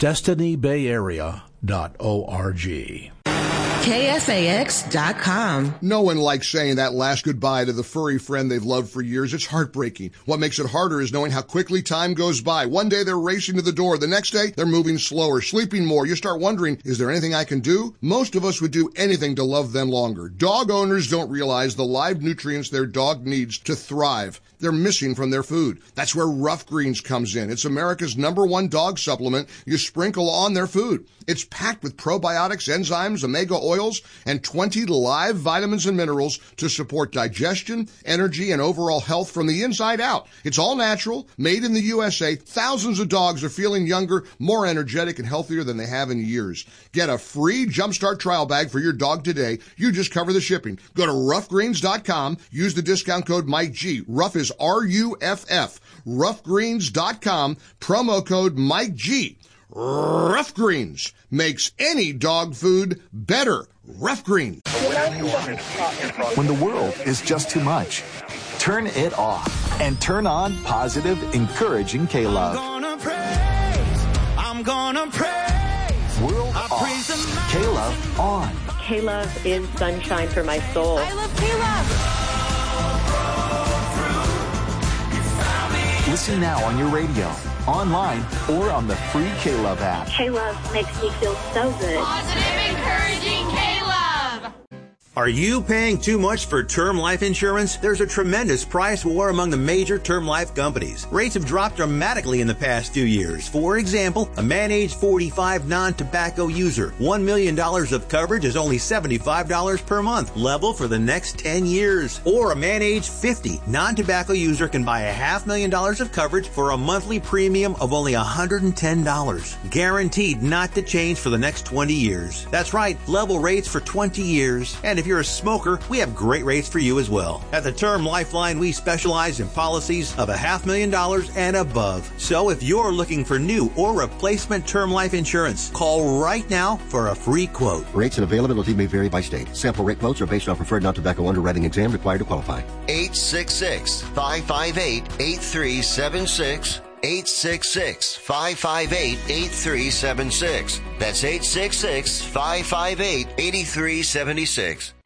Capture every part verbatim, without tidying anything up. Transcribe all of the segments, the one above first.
destiny bay area dot org. K F A X dot com. No one likes saying that last goodbye to the furry friend they've loved for years. It's heartbreaking. What makes it harder is knowing how quickly time goes by. One day they're racing to the door. The next day they're moving slower, sleeping more. You start wondering, is there anything I can do? Most of us would do anything to love them longer. Dog owners don't realize the live nutrients their dog needs to thrive. They're missing from their food. That's where Rough Greens comes in. It's America's number one dog supplement you sprinkle on their food. It's packed with probiotics, enzymes, omega oils, and twenty live vitamins and minerals to support digestion, energy, and overall health from the inside out. It's all natural, made in the U S A. Thousands of dogs are feeling younger, more energetic, and healthier than they have in years. Get a free Jumpstart trial bag for your dog today. You just cover the shipping. Go to rough greens dot com. Use the discount code Mike G. Rough is R U F F. rough greens dot com. Promo code Mike G. Rough Greens makes any dog food better. Rough Greens. When the world is just too much, turn it off and turn on positive, encouraging K-Love. I'm gonna praise. I'm gonna praise. World I off. Praise the K-Love on. K-Love is sunshine for my soul. I love K-Love. Listen now on your radio, online, or on the free K-Love app. K-Love makes me feel so good. Positive, encouraging K-Love. Are you paying too much for term life insurance? There's a tremendous price war among the major term life companies. Rates have dropped dramatically in the past few years. For example, a man age forty-five non-tobacco user, one million dollars of coverage is only seventy-five dollars per month, level for the next ten years. Or a man age fifty non-tobacco user can buy a half million dollars of coverage for a monthly premium of only one hundred ten dollars. Guaranteed not to change for the next twenty years. That's right, level rates for twenty years. And if you're a smoker, we have great rates for you as well. At the Term Lifeline, we specialize in policies of a half million dollars and above. So if you're looking for new or replacement term life insurance, call right now for a free quote. Rates and availability may vary by state. Sample rate quotes are based on preferred non-tobacco underwriting exam required to qualify. eight six six, five five eight, eight three seven six. eight six six, five five eight, eight three seven six. That's eight six six, five five eight, eight three seven six.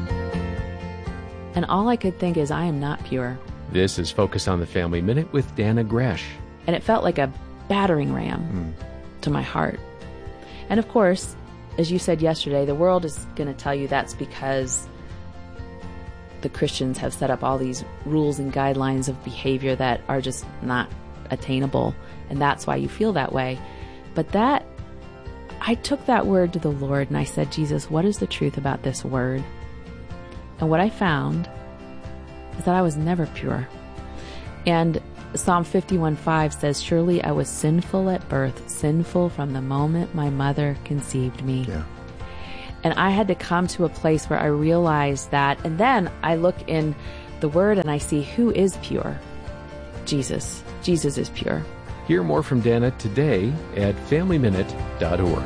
And all I could think is, I am not pure. This is Focus on the Family Minute with Dana Gresh. And it felt like a battering ram mm. to my heart. And of course, as you said yesterday, the world is going to tell you that's because the Christians have set up all these rules and guidelines of behavior that are just not attainable, and that's why you feel that way. But that, I took that word to the Lord and I said, Jesus, what is the truth about this word? And what I found is that I was never pure. And Psalm fifty-one five says, surely I was sinful at birth, sinful from the moment my mother conceived me. Yeah. And I had to come to a place where I realized that, and then I look in the word and I see who is pure. Jesus. Jesus is pure. Hear more from Dana today at family minute dot org.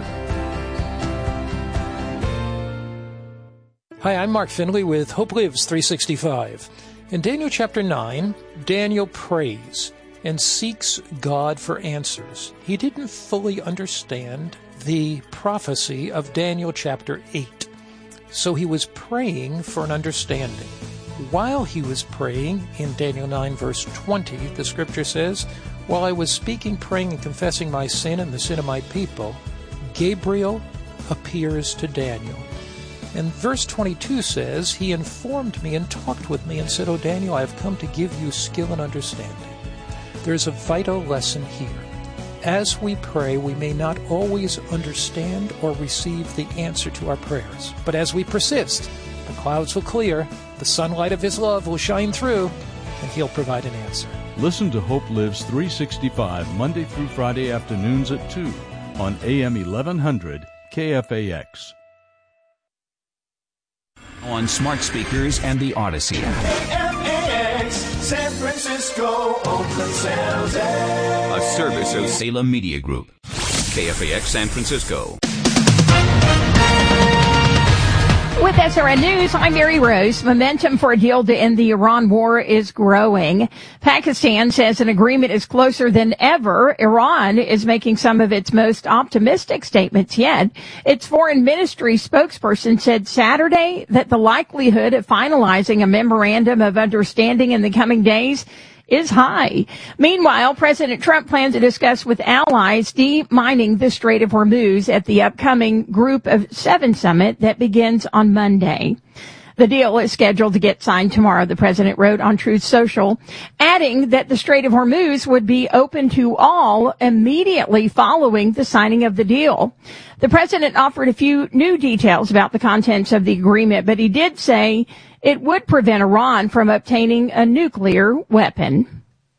Hi, I'm Mark Finley with Hope Lives three sixty-five. In Daniel chapter nine, Daniel prays and seeks God for answers. He didn't fully understand the prophecy of Daniel chapter eight, so he was praying for an understanding. While he was praying, in Daniel nine verse twenty, the scripture says, while I was speaking, praying, and confessing my sin and the sin of my people, Gabriel appears to Daniel. And verse twenty-two says, he informed me and talked with me and said, O Daniel, I have come to give you skill and understanding. There's a vital lesson here. As we pray, we may not always understand or receive the answer to our prayers. But as we persist, the clouds will clear, the sunlight of his love will shine through, and he'll provide an answer. Listen to Hope Lives three sixty-five Monday through Friday afternoons at two on A M eleven hundred K F A X. On smart speakers and the Odyssey. K F A X, San Francisco, Oakland, San Jose. A service of Salem Media Group. K F A X San Francisco. With S R N News, I'm Mary Rose. Momentum for a deal to end the Iran war is growing. Pakistan says an agreement is closer than ever. Iran is making some of its most optimistic statements yet. Its foreign ministry spokesperson said Saturday that the likelihood of finalizing a memorandum of understanding in the coming days is high. Meanwhile, President Trump plans to discuss with allies demining the Strait of Hormuz at the upcoming Group of Seven summit that begins on Monday. The deal is scheduled to get signed tomorrow, the president wrote on Truth Social, adding that the Strait of Hormuz would be open to all immediately following the signing of the deal. The president offered a few new details about the contents of the agreement, but he did say it would prevent Iran from obtaining a nuclear weapon.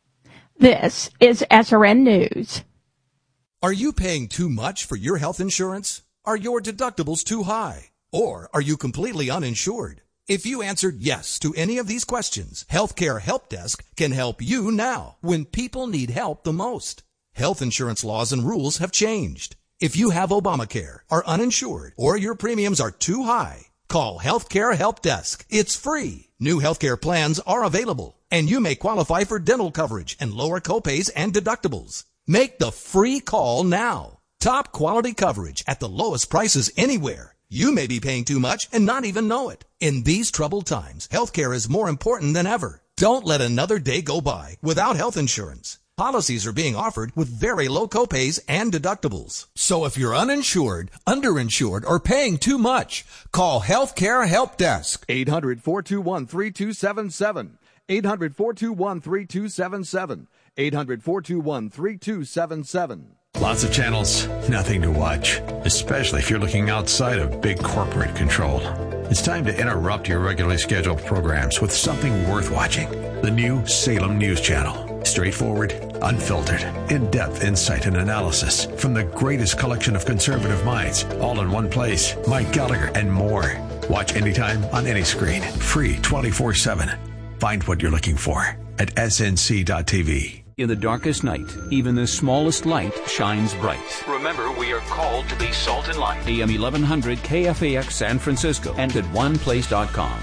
This is S R N News. Are you paying too much for your health insurance? Are your deductibles too high? Or are you completely uninsured? If you answered yes to any of these questions, Healthcare Help Desk can help you now when people need help the most. Health insurance laws and rules have changed. If you have Obamacare, are uninsured, or your premiums are too high, call Healthcare Help Desk. It's free. New healthcare plans are available, and you may qualify for dental coverage and lower copays and deductibles. Make the free call now. Top quality coverage at the lowest prices anywhere. You may be paying too much and not even know it. In these troubled times, healthcare is more important than ever. Don't let another day go by without health insurance. Policies are being offered with very low copays and deductibles. So if you're uninsured, underinsured, or paying too much, call Healthcare Help Desk. eight hundred, four two one, three two seven seven. eight hundred, four two one, three two seven seven. eight hundred, four two one, three two seven seven. Lots of channels, nothing to watch, especially if you're looking outside of big corporate control. It's time to interrupt your regularly scheduled programs with something worth watching. The new Salem News Channel. Straightforward, unfiltered, in-depth insight and analysis from the greatest collection of conservative minds, all in one place. Mike Gallagher and more. Watch anytime on any screen. Free twenty-four seven. Find what you're looking for at S N C dot T V. In the darkest night, even the smallest light shines bright. Remember, we are called to be salt and light. A M eleven hundred K F A X San Francisco and at one place dot com.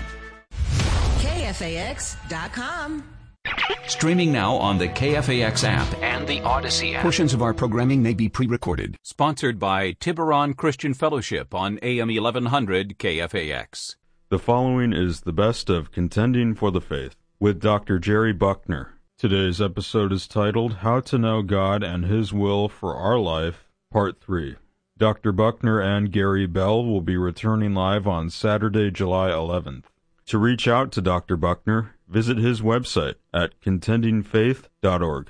K F A X dot com. Streaming now on the K F A X app and the Odyssey app. Portions of our programming may be pre-recorded. Sponsored by Tiburon Christian Fellowship on A M eleven hundred K F A X. The following is the best of Contending for the Faith with Doctor Jerry Buckner. Today's episode is titled How to Know God and His Will for Our Life, Part three. Doctor Buckner and Gary Bell will be returning live on Saturday, July eleventh. To reach out to Doctor Buckner, visit his website at contending faith dot org.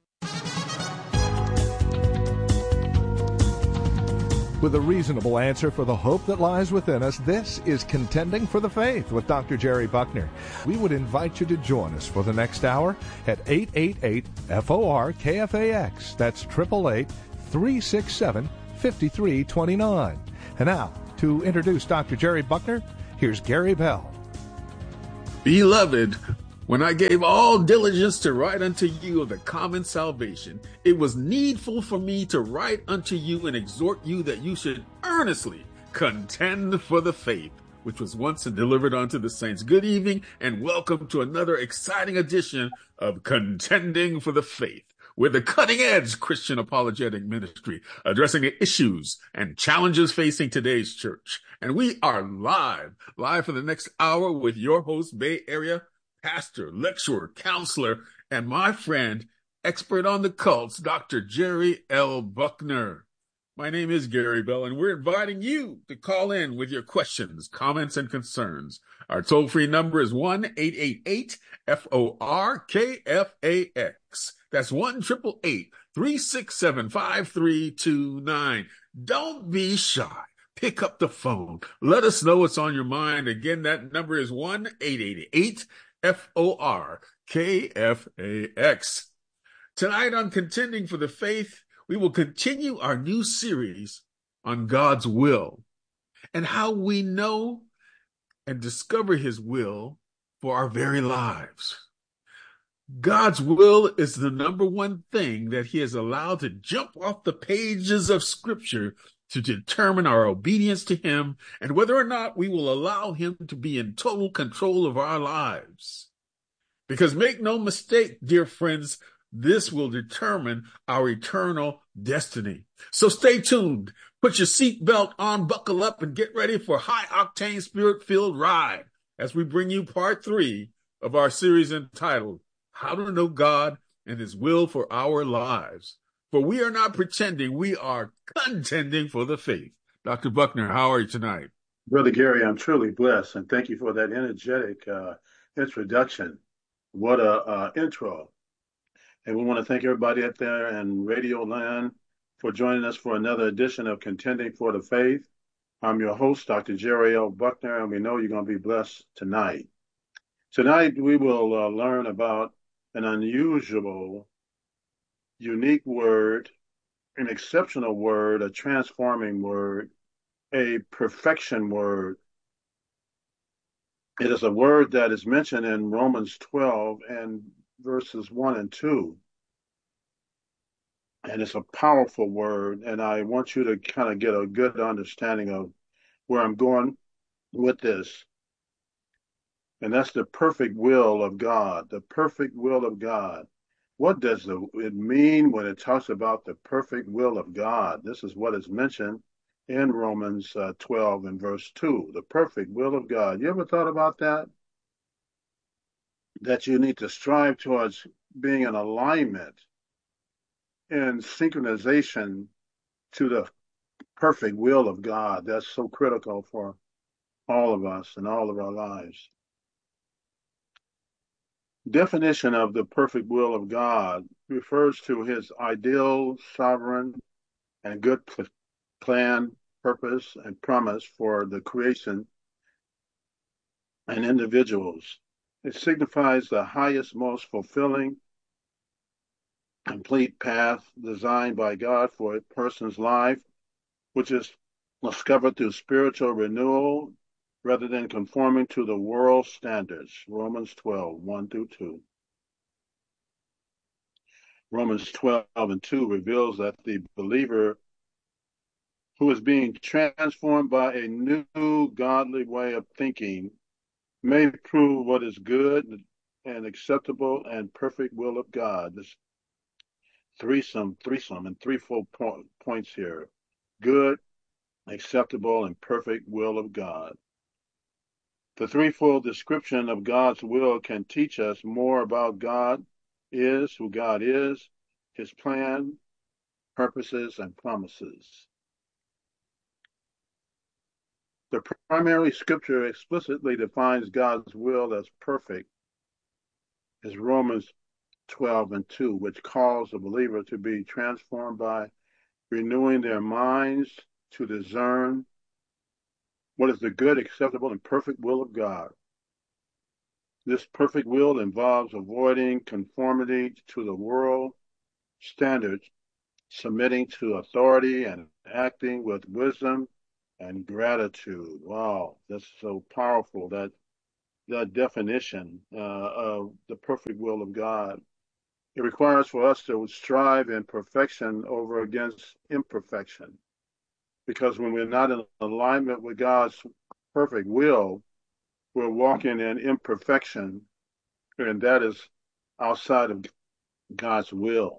With a reasonable answer for the hope that lies within us, this is Contending for the Faith with Doctor Jerry Buckner. We would invite you to join us for the next hour at eight eight eight, F O R, K F A X. That's eight eight eight, three six seven, five three two nine. And now, to introduce Doctor Jerry Buckner, here's Gary Bell. Beloved, when I gave all diligence to write unto you of the common salvation, it was needful for me to write unto you and exhort you that you should earnestly contend for the faith, which was once delivered unto the saints. Good evening and welcome to another exciting edition of Contending for the Faith. We're the cutting-edge Christian apologetic ministry addressing the issues and challenges facing today's church. And we are live, live for the next hour with your host, Bay Area pastor, lecturer, counselor, and my friend, expert on the cults, Doctor Jerry L. Buckner. My name is Gary Bell, and we're inviting you to call in with your questions, comments, and concerns. Our toll-free number is one eight eight eight, F O R, K F A X. That's one eight eight eight, three six seven, five three two nine. Don't be shy. Pick up the phone. Let us know what's on your mind. Again, that number is one eight eight eight, F O R, K F A X. Tonight on Contending for the Faith, we will continue our new series on God's will and how we know and discover his will for our very lives. God's will is the number one thing that he has allowed to jump off the pages of Scripture to determine our obedience to him and whether or not we will allow him to be in total control of our lives. Because make no mistake, dear friends, this will determine our eternal destiny. So stay tuned. Put your seatbelt on, buckle up, and get ready for a high-octane, spirit-filled ride as we bring you part three of our series entitled, How to Know God and His Will for Our Lives. For we are not pretending, we are contending for the faith. Doctor Buckner, how are you tonight? Brother Gary, I'm truly blessed, and thank you for that energetic uh, introduction. What a uh, intro. And we want to thank everybody out there in Radio Land for joining us for another edition of Contending for the Faith. I'm your host, Doctor Jerry L. Buckner, and we know you're going to be blessed tonight. Tonight, we will uh, learn about an unusual, unique word, an exceptional word, a transforming word, a perfection word. It is a word that is mentioned in Romans twelve and verses one and two. And it's a powerful word, and I want you to kind of get a good understanding of where I'm going with this. And that's the perfect will of God, the perfect will of God. What does the, it mean when it talks about the perfect will of God? This is what is mentioned in Romans uh, twelve and verse two, the perfect will of God. You ever thought about that? That you need to strive towards being in alignment and synchronization to the perfect will of God. That's so critical for all of us and all of our lives. Definition of the perfect will of God refers to his ideal, sovereign, and good plan, purpose, and promise for the creation and individuals. It signifies the highest, most fulfilling, complete path designed by God for a person's life, which is discovered through spiritual renewal rather than conforming to the world standards. Romans twelve, one through two. Romans twelve and two reveals that the believer who is being transformed by a new godly way of thinking may prove what is good and acceptable and perfect will of God. This threesome, threesome, and threefold po- points here. Good, acceptable, and perfect will of God. The threefold description of God's will can teach us more about God is, who God is, his plan, purposes, and promises. The primary scripture explicitly defines God's will as perfect, is Romans twelve and two, which calls the believer to be transformed by renewing their minds to discern what is the good, acceptable, and perfect will of God. This perfect will involves avoiding conformity to the world standards, submitting to authority, and acting with wisdom and gratitude. Wow, that's so powerful, that that definition uh, of the perfect will of God. It requires for us to strive in perfection over against imperfection. Because when we're not in alignment with God's perfect will, we're walking in imperfection, and that is outside of God's will.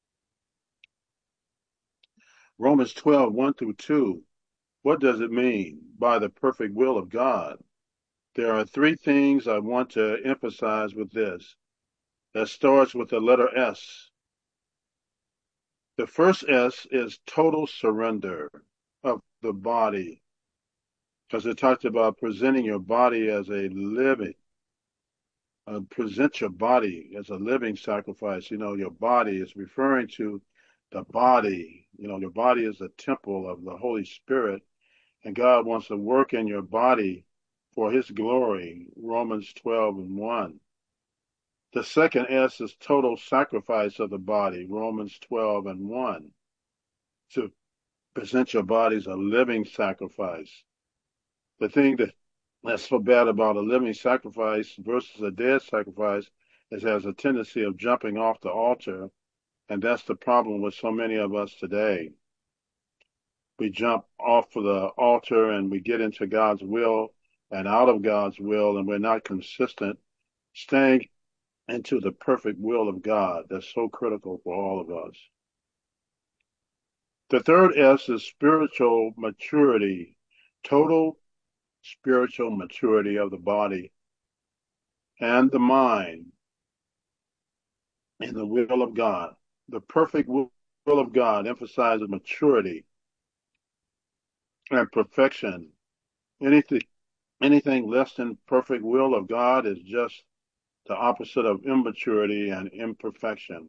Romans twelve, one through two. What does it mean by the perfect will of God? There are three things I want to emphasize with this. That starts with the letter S. The first S is total surrender of the body, because it talks about presenting your body as a living, uh, present your body as a living sacrifice. You know, your body is referring to the body. You know, your body is a temple of the Holy Spirit, and God wants to work in your body for his glory, Romans twelve and one. The second S is total sacrifice of the body, Romans twelve and one. To present your body as a living sacrifice. The thing that, that's so bad about a living sacrifice versus a dead sacrifice is it has a tendency of jumping off the altar, and that's the problem with so many of us today. we jump off of the altar and we get into God's will and out of God's will, and we're not consistent, staying into the perfect will of God. That's so critical for all of us. The third S is spiritual maturity, total spiritual maturity of the body and the mind in the will of God. The perfect will of God emphasizes maturity and perfection. Anything, anything less than perfect will of God is just the opposite of immaturity and imperfection.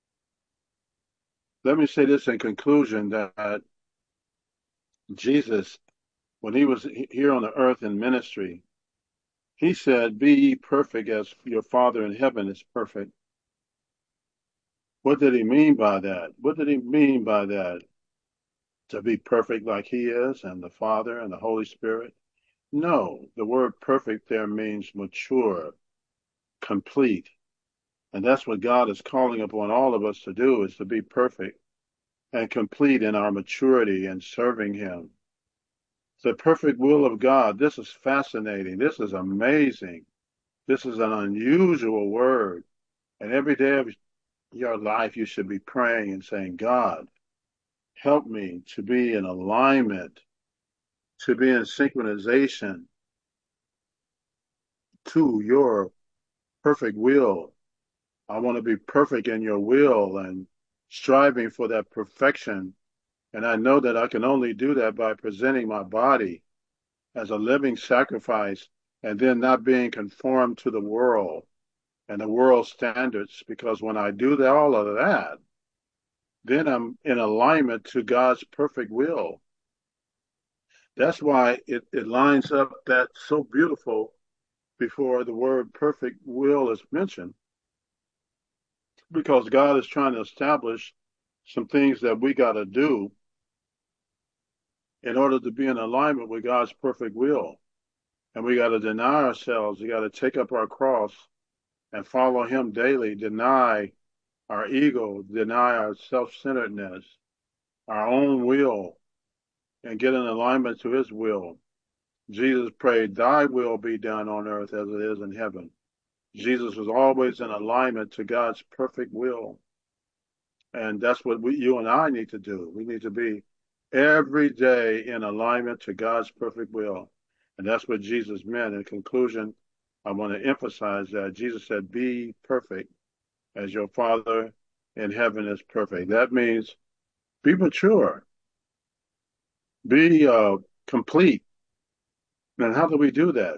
Let me say this in conclusion, that Jesus, when he was here on the earth in ministry, he said, "Be ye perfect as your Father in heaven is perfect." What did he mean by that? What did he mean by that? To be perfect like he is, and the Father and the Holy Spirit? No, the word perfect there means mature, complete. And that's what God is calling upon all of us to do, is to be perfect and complete in our maturity and serving him. The perfect will of God. This is fascinating. This is amazing. This is an unusual word. And every day of your life, you should be praying and saying, "God, help me to be in alignment, to be in synchronization to your perfect will. I want to be perfect in your will and striving for that perfection. And I know that I can only do that by presenting my body as a living sacrifice and then not being conformed to the world and the world's standards. Because when I do that, all of that, then I'm in alignment to God's perfect will. That's why it, it lines up that so beautiful before the word perfect will is mentioned. Because God is trying to establish some things that we got to do in order to be in alignment with God's perfect will. And we got to deny ourselves. We got to take up our cross and follow him daily, deny our ego, deny our self-centeredness, our own will, and get in alignment to his will. Jesus prayed, "Thy will be done on earth as it is in heaven." Jesus was always in alignment to God's perfect will. And that's what we, you and I need to do. We need to be every day in alignment to God's perfect will. And that's what Jesus meant. In conclusion, I want to emphasize that Jesus said, "Be perfect as your Father in heaven is perfect." That means be mature, be uh, complete. And how do we do that?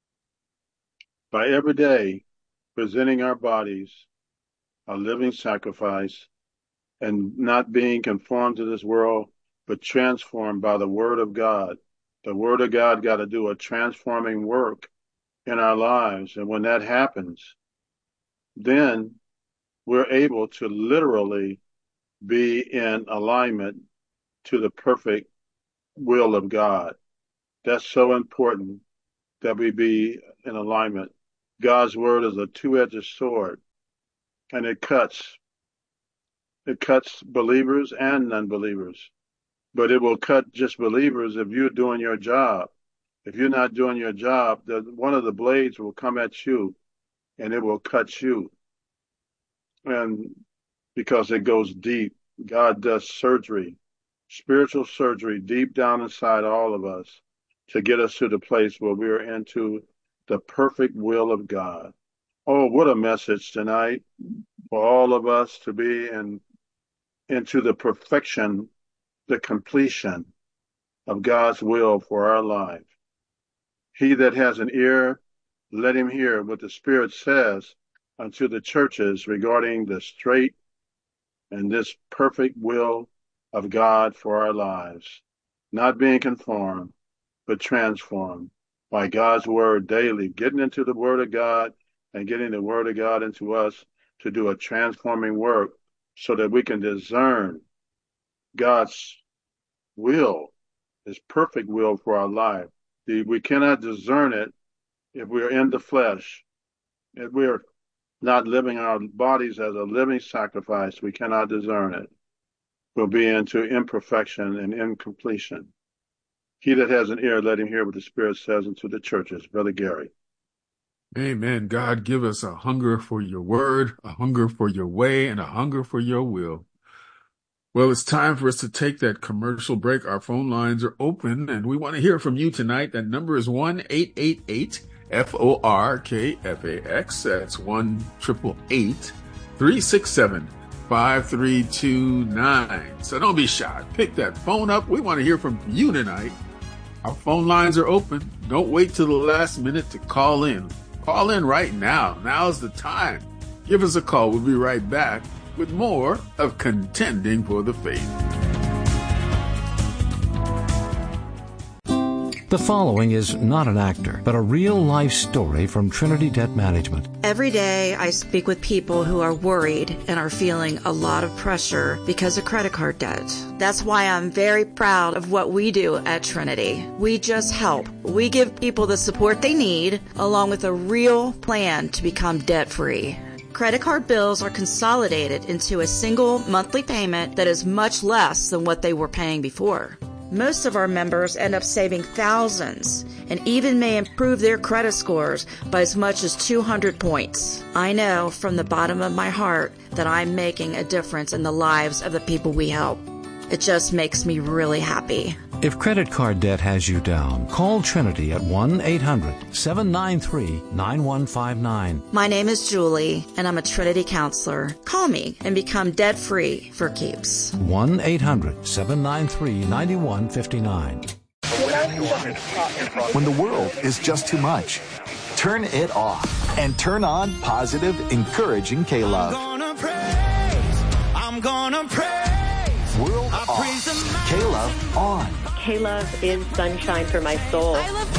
By every day presenting our bodies a living sacrifice and not being conformed to this world, but transformed by the Word of God. The Word of God got to do a transforming work in our lives. And when that happens, then we're able to literally be in alignment to the perfect will of God. That's so important that we be in alignment. God's Word is a two-edged sword, and it cuts. It cuts believers and non-believers. But it will cut just believers if you're doing your job. If you're not doing your job, the, one of the blades will come at you, and it will cut you. And because it goes deep, God does surgery, spiritual surgery, deep down inside all of us to get us to the place where we're into the perfect will of God. Oh, what a message tonight for all of us to be in, into the perfection, the completion of God's will for our life. He that has an ear, let him hear what the Spirit says unto the churches regarding the straight and this perfect will of God for our lives, not being conformed, but transformed by God's Word daily, getting into the Word of God and getting the Word of God into us to do a transforming work so that we can discern God's will, his perfect will for our life. We cannot discern it if we're in the flesh. If we're not living our bodies as a living sacrifice, we cannot discern it. will be into imperfection and incompletion. He that has an ear, let him hear what the Spirit says unto the churches. Brother Gary. Amen. God, give us a hunger for your word, a hunger for your way, and a hunger for your will. Well, it's time for us to take that commercial break. Our phone lines are open, and we want to hear from you tonight. That number is one eight eight eight F O R K F A X. That's one eight eight eight, three six seven, five three two nine. So don't be shy. Pick that phone up. We want to hear from you tonight. Our phone lines are open. Don't wait till the last minute to call in. Call in right now. Now's the time. Give us a call. We'll be right back with more of Contending for the Faith. The following is not an actor, but a real-life story from Trinity Debt Management. Every day I speak with people who are worried and are feeling a lot of pressure because of credit card debt. That's why I'm very proud of what we do at Trinity. We just help. We give people the support they need, along with a real plan to become debt-free. Credit card bills are consolidated into a single monthly payment that is much less than what they were paying before. Most of our members end up saving thousands and even may improve their credit scores by as much as two hundred points. I know from the bottom of my heart that I'm making a difference in the lives of the people we help. It just makes me really happy. If credit card debt has you down, call Trinity at one eight hundred, seven nine three, nine one five nine. My name is Julie, and I'm a Trinity counselor. Call me and become debt-free for keeps. one eight hundred, seven nine three, nine one five nine. When the world is just too much, turn it off and turn on positive, encouraging K-Love. I'm gonna praise. I'm gonna praise. World I off. Praise K-Love on. K-Love is sunshine for my soul. I love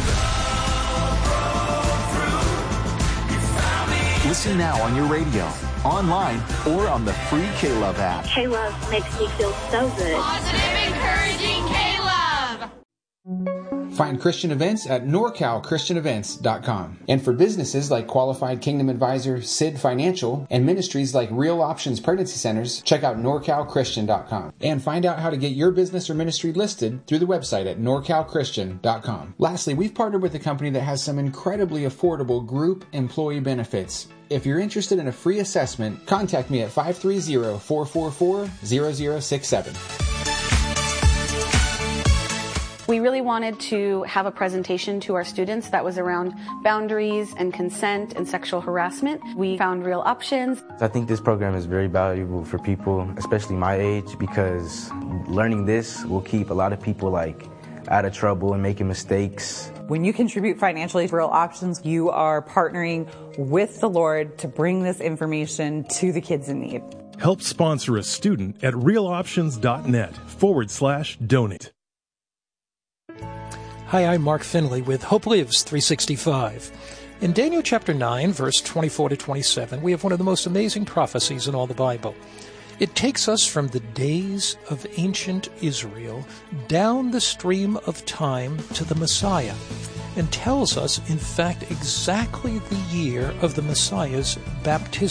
K-Love. Listen now on your radio, online, or on the free K-Love app. K-Love makes me feel so good. Positive, encouraging K-Love. Find Christian events at norcal christian events dot com. And for businesses like Qualified Kingdom Advisor, S I D Financial, and ministries like Real Options Pregnancy Centers, check out norcal christian dot com. And find out how to get your business or ministry listed through the website at norcal christian dot com. Lastly, we've partnered with a company that has some incredibly affordable group employee benefits. If you're interested in a free assessment, contact me at five three zero, four four four, zero zero six seven. We really wanted to have a presentation to our students that was around boundaries and consent and sexual harassment. We found Real Options. I think this program is very valuable for people, especially my age, because learning this will keep a lot of people like out of trouble and making mistakes. When you contribute financially to Real Options, you are partnering with the Lord to bring this information to the kids in need. Help sponsor a student at realoptions.net forward slash donate. Hi, I'm Mark Finley with Hope Lives three sixty-five. In Daniel chapter nine, verse twenty-four to twenty-seven, we have one of the most amazing prophecies in all the Bible. It takes us from the days of ancient Israel down the stream of time to the Messiah and tells us, in fact, exactly the year of the Messiah's baptism.